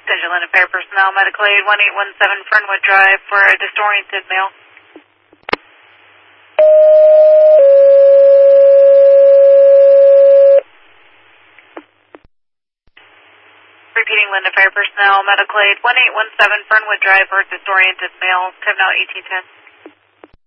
Attention Linda Fire personnel, medical aid 1817 Fernwood Drive for a disoriented male. Repeating Linda Fire personnel, medical aid 1817 Fernwood Drive for a disoriented male, time now 1810.